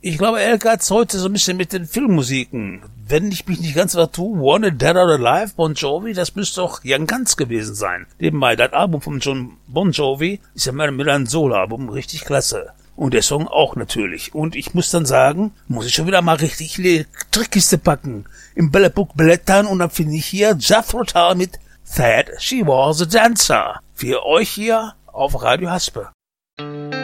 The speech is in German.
Ich glaube, Elke hat's heute so ein bisschen mit den Filmmusiken. Wenn ich mich nicht ganz vertue, Wanted Dead or Alive, Bon Jovi, das müsste doch Young Guns gewesen sein. Nebenbei, das Album von John Bon Jovi ist ja mehr ein Solo-Album, richtig klasse. Und der Song auch natürlich. Und ich muss dann sagen, muss ich schon wieder mal richtig die Trickkiste packen. Im Bällebook blättern und dann finde ich hier Jethro Tull mit That She Was a Dancer. Für euch hier auf Radio Haspe.